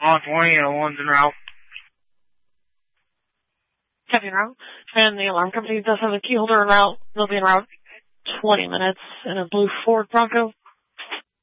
On 20 and 1's en route. Copy en route. And the alarm company does have a key holder en route. They'll be en route 20 minutes in a blue Ford Bronco.